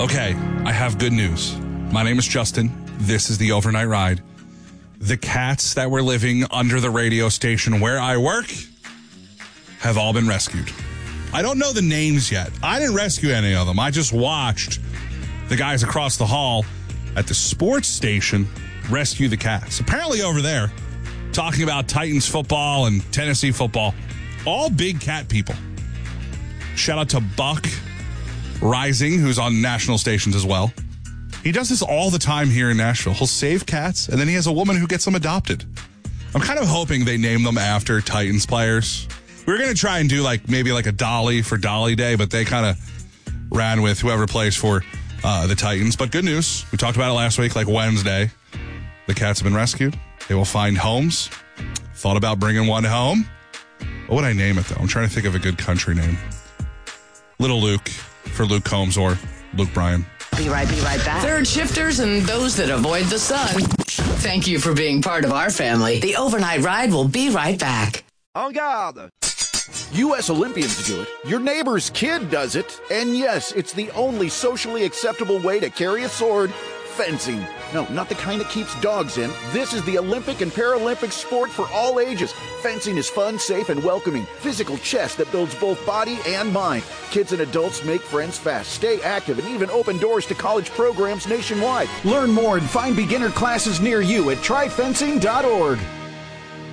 Okay, I have good news. My name is Justin. This is the Overnight Ride. The cats that were living under the radio station where I work have all been rescued. I don't know the names yet. I didn't rescue any of them. I just watched the guys across the hall at the sports station rescue the cats. Apparently over there, talking about Titans football and Tennessee football. All big cat people. Shout out to Buck Rising, who's on national stations as well. He does this all the time here in Nashville. He'll save cats, and then he has a woman who gets them adopted. I'm kind of hoping they name them after Titans players. We were going to try and do maybe a Dolly for Dolly Day, but they kind of ran with whoever plays for the Titans. But good news. We talked about it last week, Wednesday. The cats have been rescued. They will find homes. Thought about bringing one home. What would I name it, though? I'm trying to think of a good country name. Little Luke for Luke Combs or Luke Bryan. Be right back. Third shifters and those that avoid the sun. Thank you for being part of our family. The Overnight Ride will be right back. En garde! U.S. Olympians do it. Your neighbor's kid does it. And yes, it's the only socially acceptable way to carry a sword. Fencing. No, not the kind that keeps dogs in. This is the Olympic and Paralympic sport for all ages. Fencing is fun, safe, and welcoming. Physical chess that builds both body and mind. Kids and adults make friends fast, stay active, and even open doors to college programs nationwide. Learn more and find beginner classes near you at tryfencing.org.